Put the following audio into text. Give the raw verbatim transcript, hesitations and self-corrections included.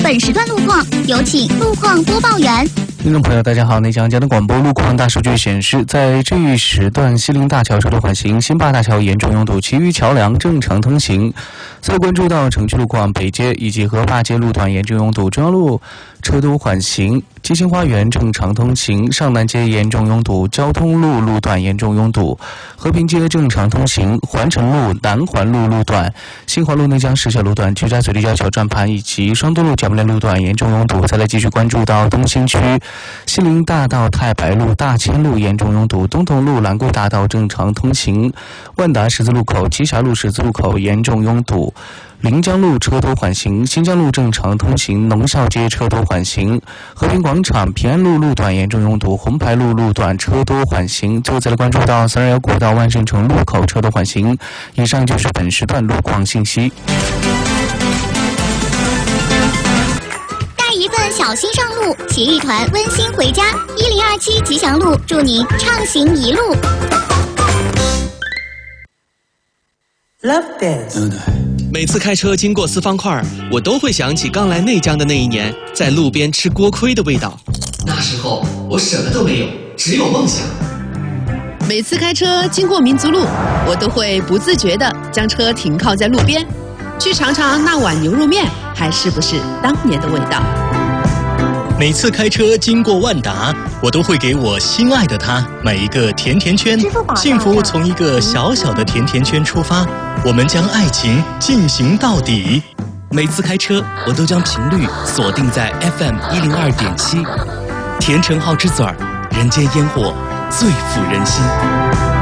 本时段路况，有请路况播报员。 听众朋友，大家好！内江江的广播路况大数据显示，在这一时段，西陵大桥车多缓行，新坝大桥严重拥堵，其余桥梁正常通行。再关注到城区路况，北街以及河坝街路段严重拥堵，中央路车多缓行，基兴花园正常通行，上南街严重拥堵，交通路路段严重拥堵，和平街正常通行，环城路南环路路段、新华路内江石桥路段、居家嘴立交桥转盘以及双都路甲木链路段严重拥堵。再来继续关注到东兴区。西陵大道太白路、大千路严重拥堵，东头路兰固大道正常通行，万达十字路口、栖霞路十字路口严重拥堵，临江路车多缓行，新江路正常通行，农校街车多缓行，和平广场、平安路路段严重拥堵，红牌路路段车多缓行。最后再来关注到三二幺国道万盛城路口车多缓行。以上就是本时段路况信息。 一份小心上路，骑一团温馨回家。一零二七吉祥路，祝您畅行一路。 Love this。 每次开车经过四方块，我都会想起刚来内江的那一年，在路边吃锅盔的味道。 那时候我什么都没有，只有梦想。 每次开车经过民族路，我都会不自觉地将车停靠在路边，去尝尝那碗牛肉面还是不是当年的味道。 每次开车经过万达，我都会给我心爱的他买一个甜甜圈。幸福从一个小小的甜甜圈出发，我们将爱情进行到底。 每次开车，我都将频率锁定在 F M 一零二点七，甜橙好之嘴儿，人间烟火最抚人心。